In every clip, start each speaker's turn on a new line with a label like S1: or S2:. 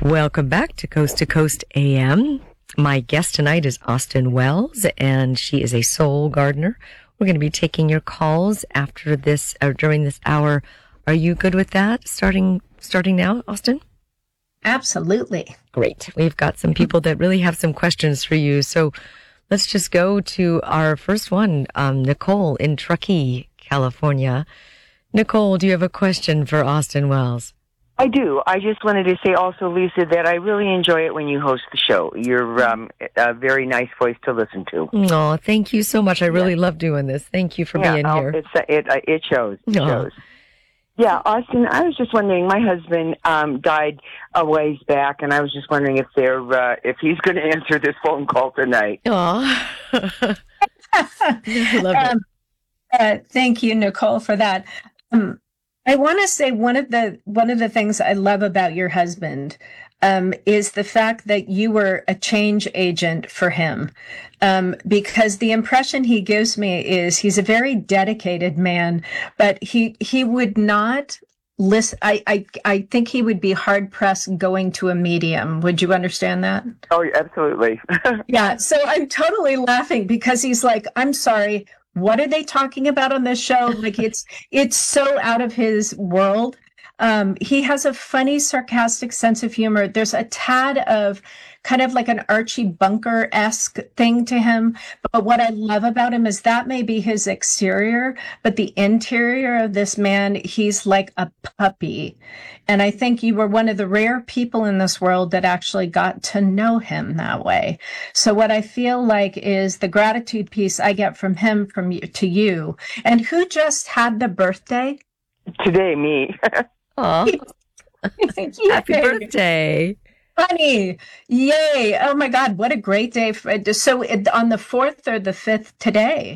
S1: Welcome back to Coast AM. My guest tonight is Austin Wells, and she is a soul gardener. We're going to be taking your calls after this or during this hour. Are you good with that? Starting now, Austin?
S2: Absolutely.
S1: Great. We've got some people that really have some questions for you. So let's just go to our first one. Nicole in Truckee, California. Nicole, do you have a question for Austin Wells?
S3: I do. I just wanted to say also, Lisa, that I really enjoy it when you host the show. You're a very nice voice to listen to.
S1: Oh, thank you so much. I really love doing this. Thank you for being here.
S3: It shows. It shows. Yeah, Austin, I was just wondering, my husband died a ways back, and I was just wondering if he's going to answer this phone call tonight.
S1: Oh, I love it.
S2: Thank you, Nicole, for that. I want to say one of the things I love about your husband is the fact that you were a change agent for him, because the impression he gives me is he's a very dedicated man, but he would not listen. I think he would be hard pressed going to a medium. Would you understand that?
S3: Oh, absolutely.
S2: Yeah. So I'm totally laughing because he's like, I'm sorry. What are they talking about on this show? Like it's so out of his world. He has a funny, sarcastic sense of humor. There's a tad of kind of like an Archie Bunker-esque thing to him. But what I love about him is that may be his exterior, but the interior of this man, he's like a puppy. And I think you were one of the rare people in this world that actually got to know him that way. So what I feel like is the gratitude piece I get from him, from you to you. And who just had the birthday?
S3: Today, me.
S1: Aw. Happy birthday.
S2: Honey, yay. Oh my God, what a great day. So on the 4th or the 5th today?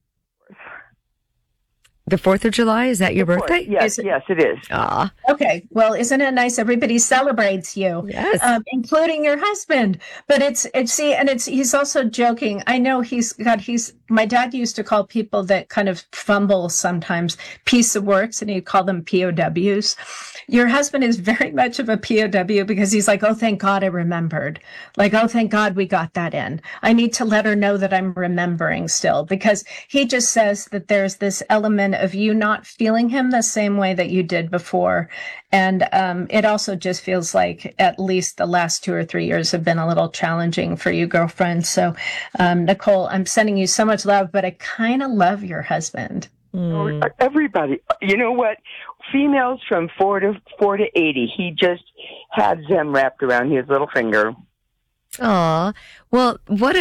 S1: The 4th of July, is that your birthday?
S3: Yes, yes, it is.
S1: Aw.
S2: Okay, well, isn't it nice? Everybody celebrates you,
S1: Yes.
S2: Including your husband. But he's also joking. I know my dad used to call people that kind of fumble sometimes piece of works, and he'd call them POWs. Your husband is very much of a POW because he's like, oh, thank God I remembered. Like, oh, thank God we got that in. I need to let her know that I'm remembering still, because he just says that there's this element of you not feeling him the same way that you did before. And it also just feels like at least the last 2 or 3 years have been a little challenging for you, girlfriend. So, Nicole, I'm sending you so much love, but I kind of love your husband.
S3: Everybody, you know what? Females from 4 to 80, he just had them wrapped around his little finger.
S1: Aw. Well,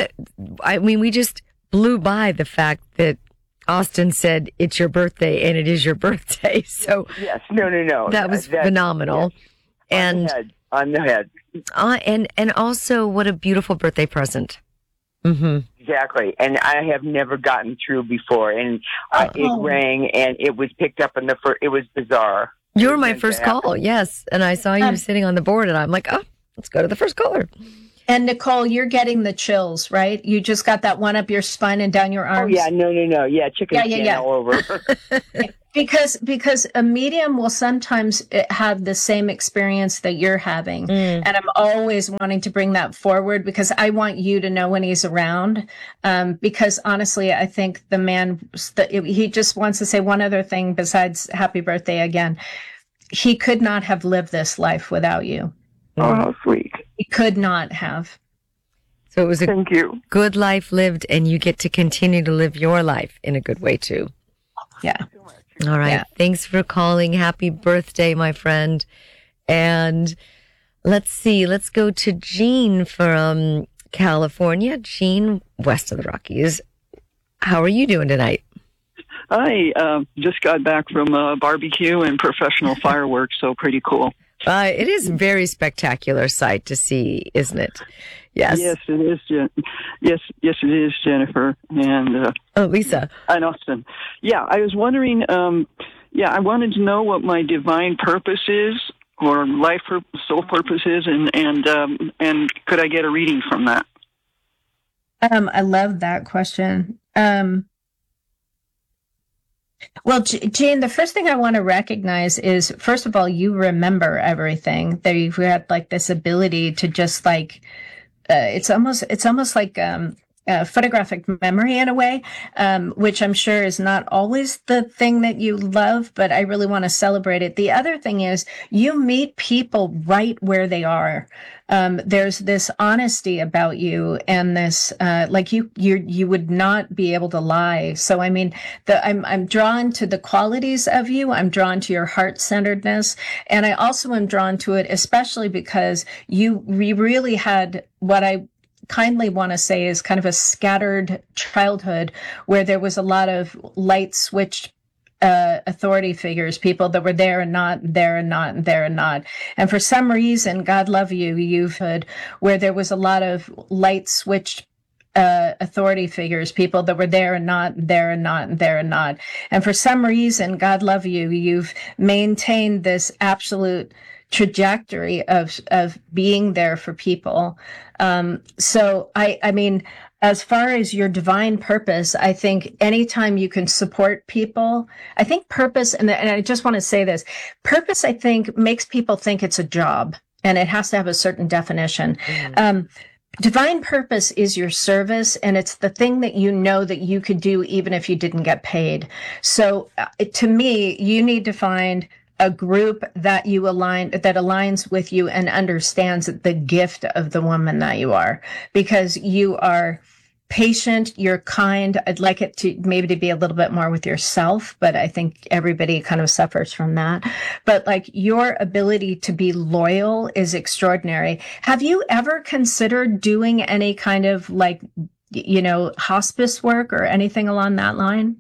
S1: we just blew by the fact that Austin said it's your birthday and it is your birthday. So
S3: yes, no.
S1: That was phenomenal.
S3: Yes. On the head.
S1: And also what a beautiful birthday present. Mm-hmm.
S3: Exactly. And I have never gotten through before. And it rang and it was picked up in the first. It was bizarre.
S1: You were my first call. Yes. And I saw you sitting on the board and I'm like, oh, let's go to the first caller.
S2: And Nicole, you're getting the chills, right? You just got that one up your spine and down your arms.
S3: Oh yeah, no. Yeah, chicken skin all over.
S2: Because a medium will sometimes have the same experience that you're having. And I'm always wanting to bring that forward because I want you to know when he's around. Because honestly, I think the man, he just wants to say one other thing besides happy birthday again. He could not have lived this life without you.
S3: Oh, how sweet.
S2: He could not have.
S1: So it was
S3: Thank you.
S1: Good life lived, and you get to continue to live your life in a good way, too.
S2: Yeah.
S1: All right.
S2: Yeah.
S1: Thanks for calling. Happy birthday, my friend. And let's see. Let's go to Jean from California. Jean, west of the Rockies. How are you doing tonight?
S4: I just got back from a barbecue and professional fireworks, so pretty cool.
S1: It is a very spectacular sight to see, isn't it? Yes.
S4: Yes, it is. Yes, it is, Jennifer and
S1: Lisa
S4: and Austin. Yeah, I was wondering. I wanted to know what my divine purpose is, or soul purpose is, and could I get a reading from that?
S2: I love that question. Well, Jean, the first thing I want to recognize is, first of all, you remember everything. That you've had like this ability to just like, it's almost like photographic memory in a way, which I'm sure is not always the thing that you love, but I really want to celebrate it. The other thing is you meet people right where they are. There's this honesty about you and this, like you would not be able to lie. So, I mean, I'm drawn to the qualities of you. I'm drawn to your heart-centeredness. And I also am drawn to it, especially because we really had what I kindly want to say is kind of a scattered childhood where there was a lot of light switched authority figures, people that were there and not, there and not, and there and not. And for some reason, God love you, you've had where there was a lot of light switched authority figures, people that were there and not, there and not, and there and not. And for some reason, God love you, you've maintained this absolute trajectory of being there for people. So I mean, as far as your divine purpose, I think anytime you can support people, I think purpose, and I just want to say this, purpose, I think, makes people think it's a job and it has to have a certain definition. Mm-hmm. Divine purpose is your service, and it's the thing that you know that you could do even if you didn't get paid. So to me, you need to find a group that aligns with you and understands the gift of the woman that you are, because you are patient, you're kind. I'd like it to maybe to be a little bit more with yourself, but I think everybody kind of suffers from that. But like your ability to be loyal is extraordinary. Have you ever considered doing any kind of like, hospice work or anything along that line?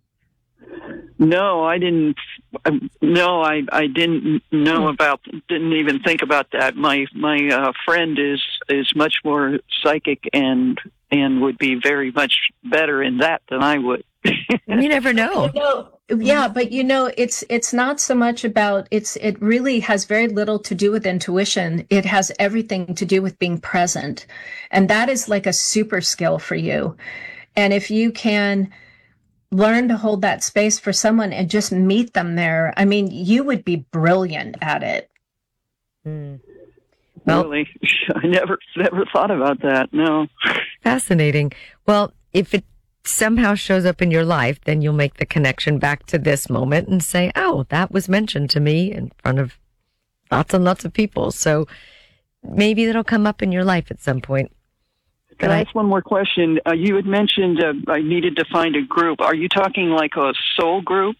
S4: No, I didn't. No, I didn't know didn't even think about that. My friend is much more psychic and would be very much better in that than I would.
S1: You never know.
S2: Yeah, but it's not so much about it really has very little to do with intuition. It has everything to do with being present. And that is like a super skill for you. And if you can learn to hold that space for someone and just meet them there, I mean, you would be brilliant at it.
S1: Mm. Well,
S4: really? I never thought about that. No.
S1: Fascinating. Well, if it somehow shows up in your life, then you'll make the connection back to this moment and say, oh, that was mentioned to me in front of lots and lots of people. So maybe that'll come up in your life at some point.
S4: Can I ask one more question? You had mentioned I needed to find a group. Are you talking like a soul group?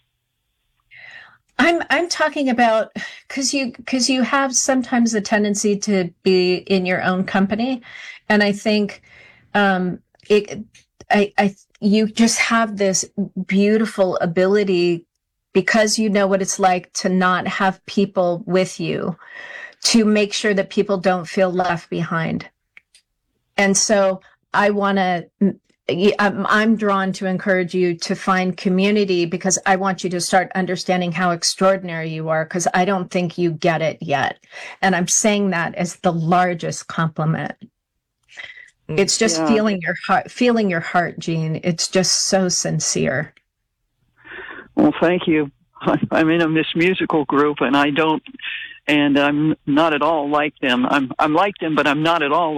S2: I'm talking about because you have sometimes a tendency to be in your own company, and I think you just have this beautiful ability because you know what it's like to not have people with you, to make sure that people don't feel left behind. And so I'm drawn to encourage you to find community because I want you to start understanding how extraordinary you are, because I don't think you get it yet. And I'm saying that as the largest compliment. It's just feeling your heart, Jean. It's just so sincere.
S4: Well, thank you. I'm in a Miss Musical group, and I'm not at all like them. I'm like them, but I'm not at all